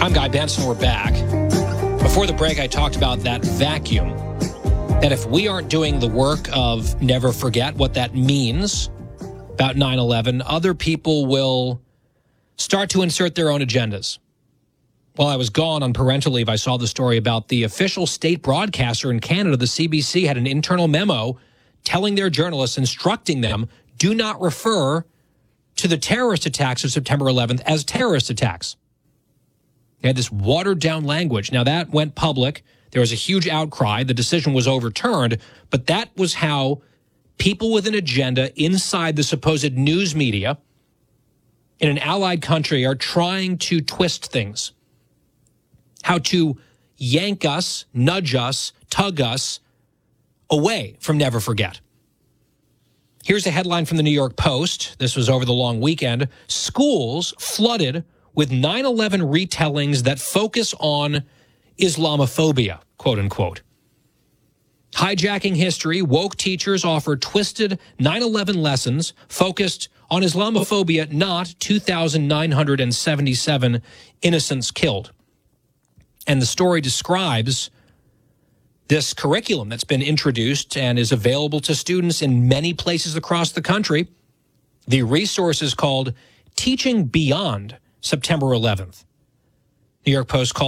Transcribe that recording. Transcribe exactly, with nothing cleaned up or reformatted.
I'm Guy Benson. We're back. Before the break, I talked about that vacuum, that if we aren't doing the work of never forget what that means about nine eleven, other people will start to insert their own agendas. While I was gone on parental leave, I saw the story about the official state broadcaster in Canada. The C B C had an internal memo telling their journalists, instructing them, do not refer to the terrorist attacks of September eleventh as terrorist attacks. They had this watered-down language. Now, that went public. There was a huge outcry. The decision was overturned, but that was how people with an agenda inside the supposed news media in an allied country are trying to twist things, how to yank us, nudge us, tug us away from never forget. Here's a headline from the New York Post. This was over the long weekend. Schools flooded with nine eleven retellings that focus on Islamophobia, quote unquote. Hijacking history, woke teachers offer twisted nine eleven lessons focused on Islamophobia, not two thousand nine hundred seventy-seven innocents killed. And the story describes this curriculum that's been introduced and is available to students in many places across the country. The resource is called Teaching Beyond September eleventh. New York Post called